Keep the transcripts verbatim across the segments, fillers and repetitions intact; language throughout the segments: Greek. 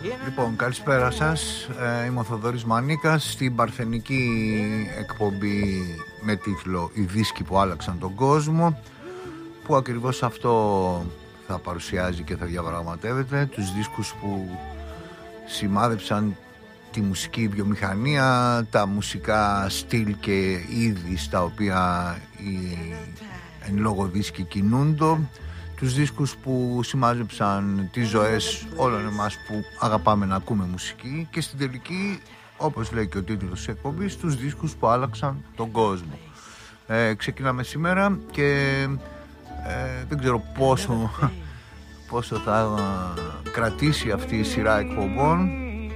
Λοιπόν, καλησπέρα σας. Ε, είμαι ο Θοδωρής Μανίκας στην παρθενική εκπομπή με τίτλο «Οι δίσκοι που άλλαξαν τον κόσμο», που ακριβώς αυτό θα παρουσιάζει και θα διαπραγματεύεται, τους δίσκους που σημάδεψαν τη μουσική βιομηχανία, τα μουσικά στυλ και είδη στα οποία οι εν λόγω δίσκοι κινούνται, τους δίσκους που σημάζεψαν τις ζωές όλων εμάς που αγαπάμε να ακούμε μουσική και στην τελική, όπως λέει και ο τίτλος της εκπομπής, τους δίσκους που άλλαξαν τον κόσμο. Ε, ξεκινάμε σήμερα και ε, δεν ξέρω πόσο, πόσο θα κρατήσει αυτή η σειρά εκπομπών.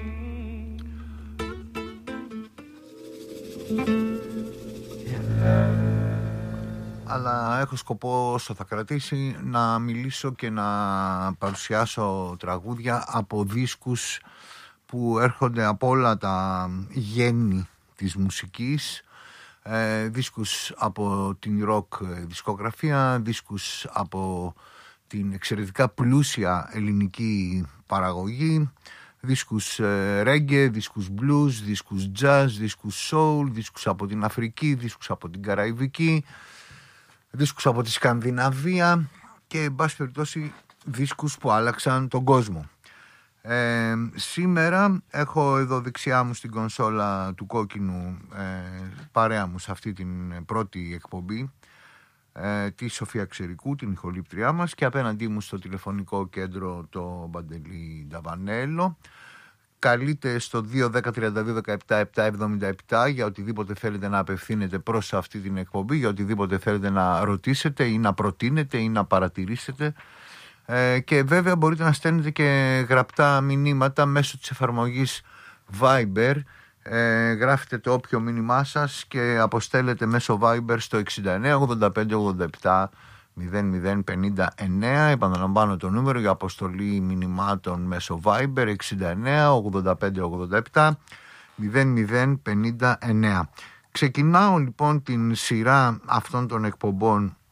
Αλλά έχω σκοπό, όσο θα κρατήσει, να μιλήσω και να παρουσιάσω τραγούδια από δίσκους που έρχονται από όλα τα γέννη της μουσικής, ε, δίσκους από την ροκ δισκογραφία, δίσκους από την εξαιρετικά πλούσια ελληνική παραγωγή, δίσκους reggae, δίσκους blues, δίσκους jazz, δίσκους soul, δίσκους από την Αφρική, δίσκους από την Καραϊβική, δίσκους από τη Σκανδιναβία και, εν πάση περιπτώσει, δίσκους που άλλαξαν τον κόσμο. Ε, σήμερα έχω εδώ δεξιά μου στην κονσόλα του κόκκινου, ε, παρέα μου σε αυτή την πρώτη εκπομπή, ε, τη Σοφία Ξερικού, την ηχολήπτριά μας, και απέναντί μου στο τηλεφωνικό κέντρο το Παντελή Νταβανέλο. Καλείτε στο δύο ένα μηδέν τρία δύο ένα επτά επτά εβδομήντα επτά για οτιδήποτε θέλετε να απευθύνετε προς αυτή την εκπομπή, για οτιδήποτε θέλετε να ρωτήσετε ή να προτείνετε ή να παρατηρήσετε. Ε, και βέβαια μπορείτε να στέλνετε και γραπτά μηνύματα μέσω της εφαρμογής Viber. Ε, γράφετε το όποιο μήνυμά σας και αποστέλλετε μέσω Viber στο εξήντα εννέα ογδόντα πέντε ογδόντα επτά μηδέν μηδέν πενήντα εννέα. Επαναλαμβάνω το νούμερο για αποστολή μηνυμάτων μέσω Viber: εξήντα εννέα ογδόντα πέντε ογδόντα επτά μηδέν μηδέν πενήντα εννέα. Ξεκινάω λοιπόν την σειρά αυτών των εκπομπών